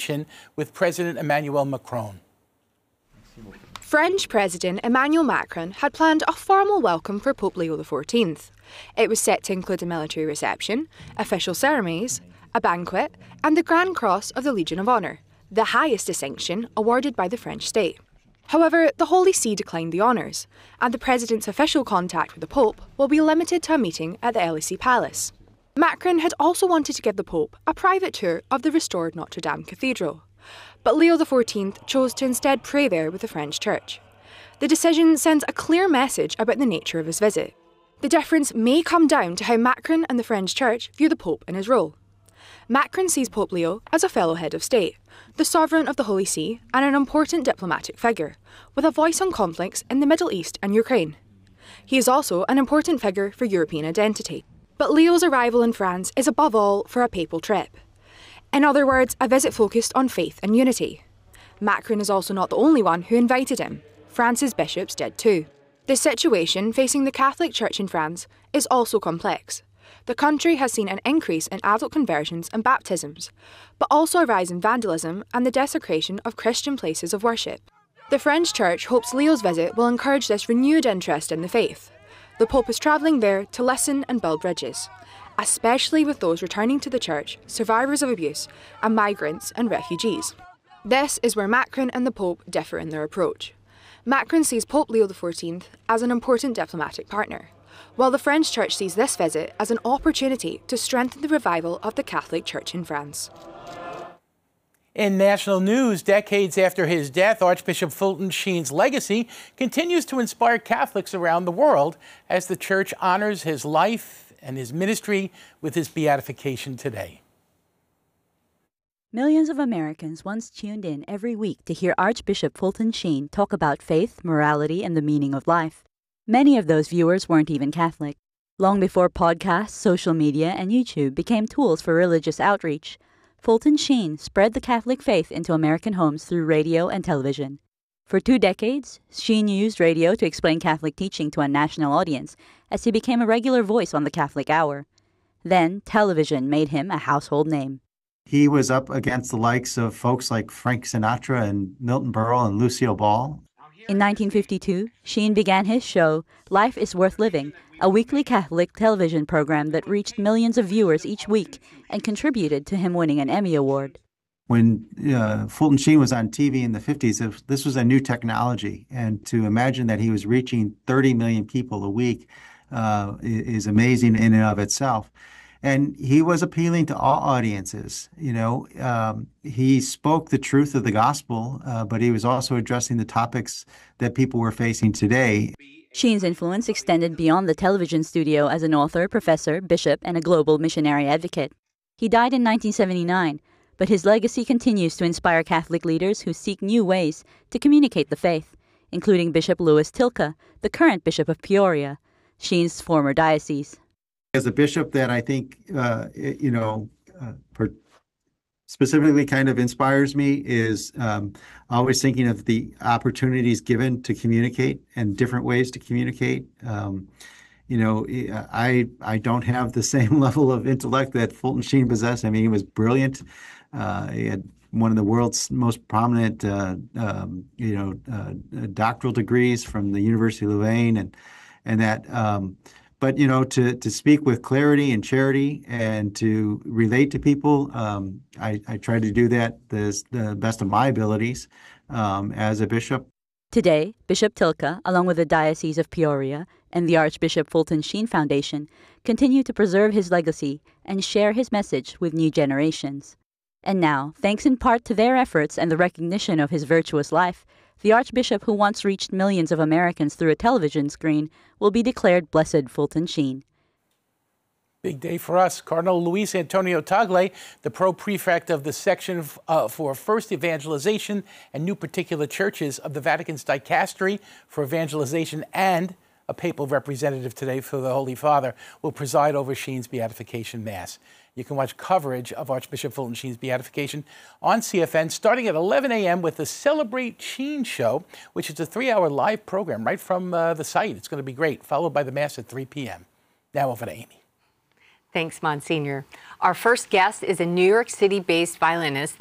tension with President Emmanuel Macron. French President Emmanuel Macron had planned a formal welcome for Pope Leo XIV. It was set to include a military reception, official ceremonies, a banquet, and the Grand Cross of the Legion of Honour, the highest distinction awarded by the French state. However, the Holy See declined the honours, and the President's official contact with the Pope will be limited to a meeting at the Élysée Palace. Macron had also wanted to give the Pope a private tour of the restored Notre Dame Cathedral, but Leo XIV chose to instead pray there with the French Church. The decision sends a clear message about the nature of his visit. The difference may come down to how Macron and the French Church view the Pope in his role. Macron sees Pope Leo as a fellow head of state, the sovereign of the Holy See, and an important diplomatic figure, with a voice on conflicts in the Middle East and Ukraine. He is also an important figure for European identity. But Leo's arrival in France is above all for a papal trip. In other words, a visit focused on faith and unity. Macron is also not the only one who invited him. France's bishops did too. The situation facing the Catholic Church in France is also complex. The country has seen an increase in adult conversions and baptisms, but also a rise in vandalism and the desecration of Christian places of worship. The French Church hopes Leo's visit will encourage this renewed interest in the faith. The Pope is travelling there to listen and build bridges, especially with those returning to the Church, survivors of abuse, and migrants and refugees. This is where Macron and the Pope differ in their approach. Macron sees Pope Leo XIV as an important diplomatic partner, while the French Church sees this visit as an opportunity to strengthen the revival of the Catholic Church in France. In national news, decades after his death, Archbishop Fulton Sheen's legacy continues to inspire Catholics around the world as the Church honors his life and his ministry with his beatification today. Millions of Americans once tuned in every week to hear Archbishop Fulton Sheen talk about faith, morality, and the meaning of life. Many of those viewers weren't even Catholic. Long before podcasts, social media, and YouTube became tools for religious outreach, Fulton Sheen spread the Catholic faith into American homes through radio and television. For 2 decades, Sheen used radio to explain Catholic teaching to a national audience as he became a regular voice on the Catholic Hour. Then, television made him a household name. He was up against the likes of folks like Frank Sinatra and Milton Berle and Lucille Ball. In 1952, Sheen began his show, Life is Worth Living, a weekly Catholic television program that reached millions of viewers each week and contributed to him winning an Emmy Award. When Fulton Sheen was on TV in the 50s, this was a new technology, and to imagine that he was reaching 30 million people a week is amazing in and of itself. And he was appealing to all audiences. He spoke the truth of the gospel, but he was also addressing the topics that people were facing today. Sheen's influence extended beyond the television studio as an author, professor, bishop, and a global missionary advocate. He died in 1979, but his legacy continues to inspire Catholic leaders who seek new ways to communicate the faith, including Bishop Louis Tilka, the current Bishop of Peoria, Sheen's former diocese. As a bishop that I think, specifically kind of inspires me is always thinking of the opportunities given to communicate and different ways to communicate. I don't have the same level of intellect that Fulton Sheen possessed. I mean, he was brilliant. He had one of the world's most prominent, doctoral degrees from the University of Louvain, and that. But, to speak with clarity and charity and to relate to people, I try to do that the best of my abilities as a bishop. Today, Bishop Tilka, along with the Diocese of Peoria and the Archbishop Fulton Sheen Foundation, continue to preserve his legacy and share his message with new generations. And now, thanks in part to their efforts and the recognition of his virtuous life, the Archbishop who once reached millions of Americans through a television screen will be declared Blessed Fulton Sheen. Big day for us. Cardinal Luis Antonio Tagle, the pro-prefect of the section for First Evangelization and New Particular Churches of the Vatican's Dicastery for Evangelization and a papal representative today for the Holy Father, will preside over Sheen's beatification mass. You can watch coverage of Archbishop Fulton Sheen's beatification on CFN starting at 11 a.m. with the Celebrate Sheen Show, which is a 3-hour live program right from the site. It's going to be great, followed by the Mass at 3 p.m. Now over to Amy. Thanks, Monsignor. Our first guest is a New York City-based violinist